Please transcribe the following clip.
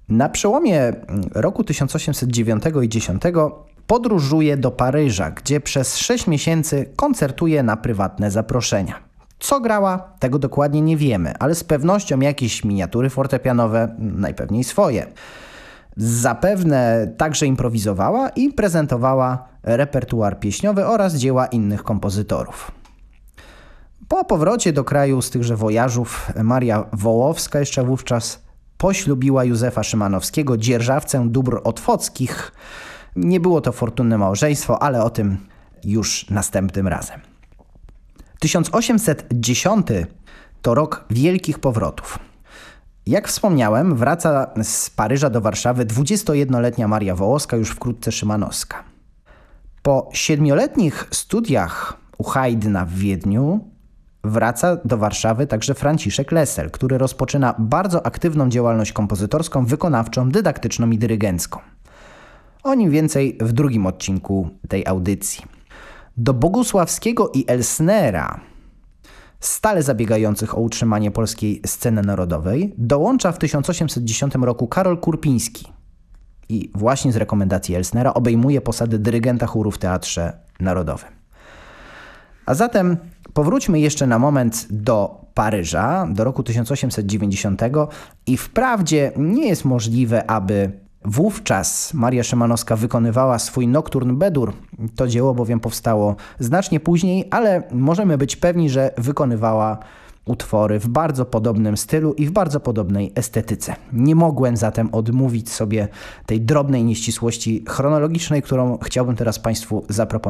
Na przełomie roku 1809 i 10 podróżuje do Paryża, gdzie przez 6 miesięcy koncertuje na prywatne zaproszenia. Co grała, tego dokładnie nie wiemy, ale z pewnością jakieś miniatury fortepianowe, najpewniej swoje. Zapewne także improwizowała i prezentowała repertuar pieśniowy oraz dzieła innych kompozytorów. Po powrocie do kraju z tychże wojażów Maria Wołowska jeszcze wówczas poślubiła Józefa Szymanowskiego, dzierżawcę dóbr otwockich. Nie było to fortunne małżeństwo, ale o tym już następnym razem. 1810 to rok wielkich powrotów. Jak wspomniałem, wraca z Paryża do Warszawy 21-letnia Maria Wołowska, już wkrótce Szymanowska. Po 7-letnich studiach u Haydna w Wiedniu wraca do Warszawy także Franciszek Lessel, który rozpoczyna bardzo aktywną działalność kompozytorską, wykonawczą, dydaktyczną i dyrygencką. O nim więcej w drugim odcinku tej audycji. Do Bogusławskiego i Elsnera, stale zabiegających o utrzymanie polskiej sceny narodowej, dołącza w 1810 roku Karol Kurpiński i właśnie z rekomendacji Elsnera obejmuje posady dyrygenta chóru w Teatrze Narodowym. A zatem powróćmy jeszcze na moment do Paryża, do roku 1890 i wprawdzie nie jest możliwe, aby wówczas Maria Szymanowska wykonywała swój Nocturne B-dur. To dzieło bowiem powstało znacznie później, ale możemy być pewni, że wykonywała utwory w bardzo podobnym stylu i w bardzo podobnej estetyce. Nie mogłem zatem odmówić sobie tej drobnej nieścisłości chronologicznej, którą chciałbym teraz Państwu zaproponować.